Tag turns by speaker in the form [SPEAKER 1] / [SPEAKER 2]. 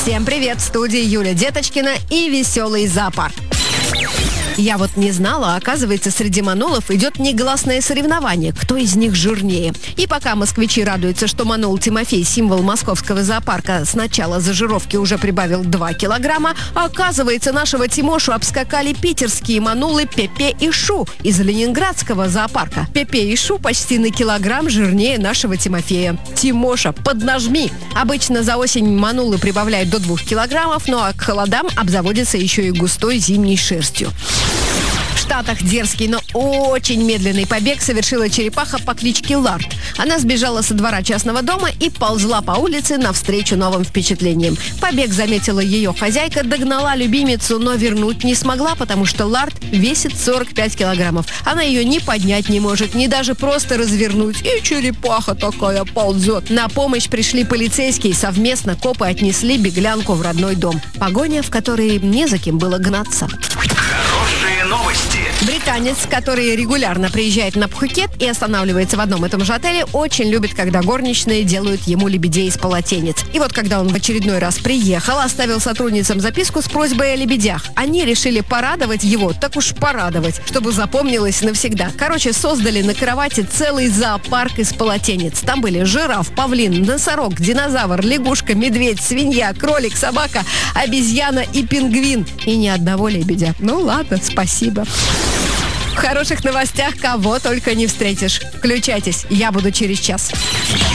[SPEAKER 1] Всем привет! В студии Юля Деточкина и веселый зоопарк. Я вот не знала, оказывается, среди манулов идет негласное соревнование, кто из них жирнее. И пока москвичи радуются, что манул Тимофей, символ московского зоопарка, с начала зажировки уже прибавил 2 килограмма, оказывается, нашего Тимошу обскакали питерские манулы Пепе и Шу из ленинградского зоопарка. Пепе и Шу почти на килограмм жирнее нашего Тимофея. Тимоша, поднажми! Обычно за осень манулы прибавляют до 2 килограммов, ну а к холодам обзаводятся еще и густой зимней шерстью. В Штатах дерзкий, но очень медленный побег совершила черепаха по кличке Ларт. Она сбежала со двора частного дома и ползла по улице навстречу новым впечатлениям. Побег заметила ее хозяйка, догнала любимицу, но вернуть не смогла, потому что Ларт весит 45 килограммов. Она ее ни поднять не может, ни даже просто развернуть. И черепаха такая ползет. На помощь пришли полицейские. Совместно копы отнесли беглянку в родной дом. Погоня, в которой не за кем было гнаться.
[SPEAKER 2] Хорошие новости.
[SPEAKER 1] Британец, который регулярно приезжает на Пхукет и останавливается в одном и том же отеле, очень любит, когда горничные делают ему лебедей из полотенец. И вот когда он в очередной раз приехал, оставил сотрудницам записку с просьбой о лебедях. Они решили порадовать его, так уж порадовать, чтобы запомнилось навсегда. Короче, создали на кровати целый зоопарк из полотенец. Там были жираф, павлин, носорог, динозавр, лягушка, медведь, свинья, кролик, собака, обезьяна и пингвин. И ни одного лебедя. Ну ладно, спасибо. В хороших новостях кого только не встретишь. Включайтесь, я буду через час.